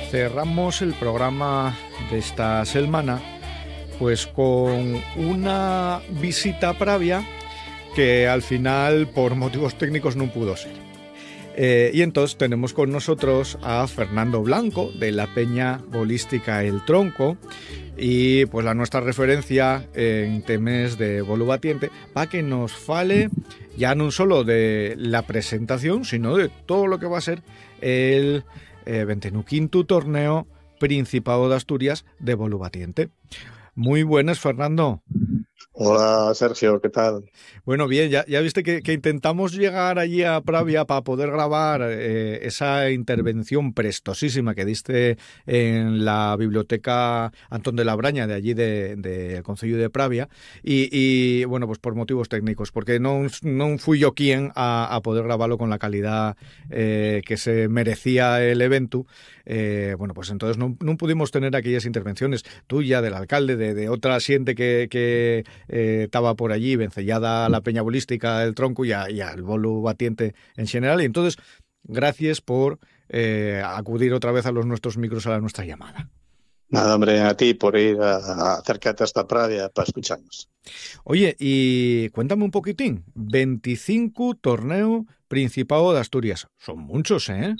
Cerramos el programa de esta semana pues con una visita a Pravia que al final por motivos técnicos no pudo ser. Y entonces tenemos con nosotros a Fernando Blanco de la Peña Bolística El Tronco y pues la nuestra referencia en temas de bolo batiente para que nos fale ya no solo de la presentación sino de todo lo que va a ser el 25º torneo Principado de Asturias de bolo batiente. Muy buenas, Fernando. Hola Sergio, ¿qué tal? Bueno, bien, ya viste que intentamos llegar allí a Pravia para poder grabar esa intervención prestosísima que diste en la biblioteca Antón de la Braña de allí del Concello de Pravia y bueno, pues por motivos técnicos, porque no fui yo quien a poder grabarlo con la calidad que se merecía el evento. Bueno, pues entonces no pudimos tener aquellas intervenciones tuya, del alcalde, de otra xente que estaba por allí, vencellada a la Peña Bolística del Tronco y al bolo batiente en general. Y entonces, gracias por acudir otra vez a los nuestros micros, a nuestra llamada. Nada, hombre, a ti por ir a acercarte hasta Pravia para escucharnos. Oye, y cuéntame un poquitín, 25 torneo Principado de Asturias. Son muchos, ¿eh?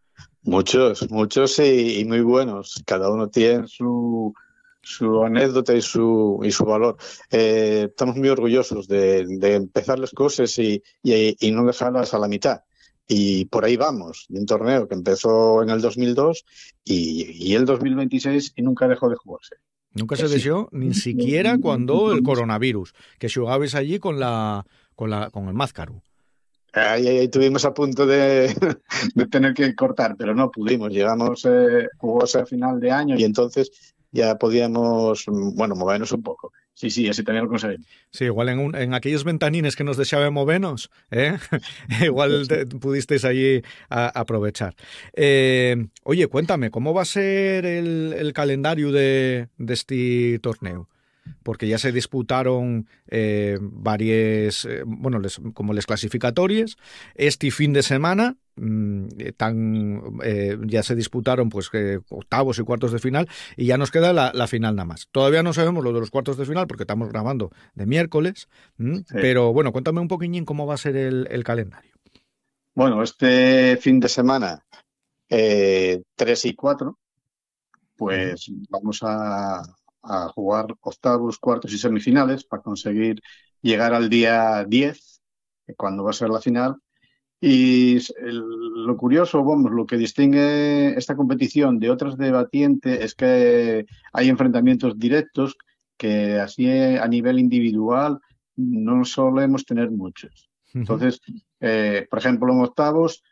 Muchos y muy buenos. Cada uno tiene su anécdota y su valor. Estamos muy orgullosos de empezar las cosas y no dejarlas a la mitad. Y por ahí vamos, de un torneo que empezó en el 2002 y el 2026 y nunca dejó de jugarse. Nunca se dejó, ni siquiera cuando el coronavirus, que jugabais allí con el Mázcaro. Ahí tuvimos a punto de tener que cortar, pero no pudimos. Llegamos, jugóse a final de año y entonces ya podíamos, bueno, movernos un poco. Sí, ese también lo conseguimos. Sí, igual en aquellos ventanines que nos dejaba movernos, igual pudisteis allí aprovechar. Oye, cuéntame, ¿cómo va a ser el calendario de este torneo? Porque ya se disputaron varias, como les clasificatorias. Este fin de semana ya se disputaron pues octavos y cuartos de final y ya nos queda la final nada más. Todavía no sabemos lo de los cuartos de final porque estamos grabando de miércoles, sí. Pero bueno, cuéntame un poquillín cómo va a ser el calendario. Bueno, este fin de semana 3 y 4 pues vamos a jugar octavos, cuartos y semifinales para conseguir llegar al día 10, cuando va a ser la final. Y lo curioso, vamos, lo que distingue esta competición de otras de batiente es que hay enfrentamientos directos que así a nivel individual no solemos tener muchos. Entonces, por ejemplo, en octavos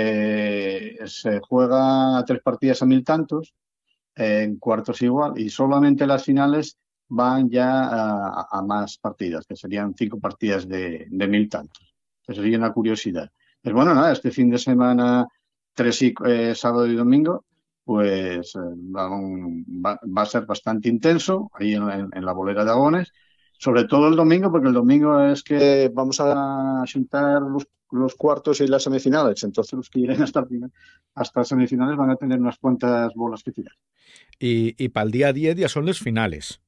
se juega 3 partidas a 1000 tantos, en cuartos igual, y solamente las finales van ya a más partidas, que serían 5 partidas de 1000 tantos. Eso sería una curiosidad. Pues bueno, nada, este fin de semana, sábado y domingo, pues va a ser bastante intenso ahí en la bolera de Agones, sobre todo el domingo, porque el domingo es que vamos a juntar los cuartos y las semifinales, entonces los que lleguen hasta semifinales van a tener unas cuantas bolas que tirar. Y para el día 10 ya son las finales.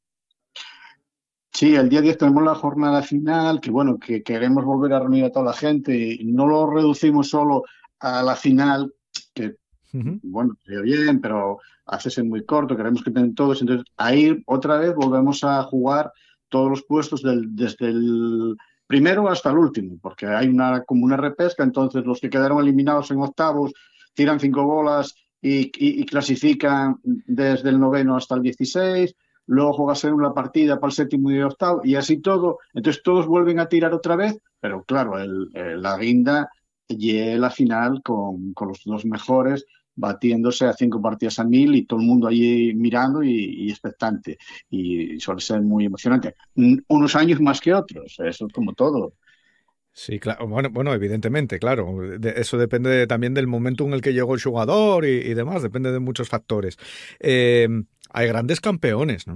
Sí, el día 10 tenemos la jornada final, que bueno, que queremos volver a reunir a toda la gente y no lo reducimos solo a la final, que bueno, sería bien, pero hace muy corto, queremos que tengan todos, entonces ahí otra vez volvemos a jugar todos los puestos desde el primero hasta el último, porque hay como una repesca, entonces los que quedaron eliminados en octavos tiran 5 bolas y clasifican desde el noveno hasta el 16. Luego juegas en una partida para el séptimo y el octavo, y así todo. Entonces todos vuelven a tirar otra vez, pero claro, la guinda y la final con los dos mejores, batiéndose a 5 partidas a 1000 y todo el mundo allí mirando y expectante. Y suele ser muy emocionante. Unos años más que otros, eso es como todo. Sí, claro. Bueno, evidentemente, claro. Eso depende también del momento en el que llegó el jugador y demás, depende de muchos factores. Hay grandes campeones, ¿no?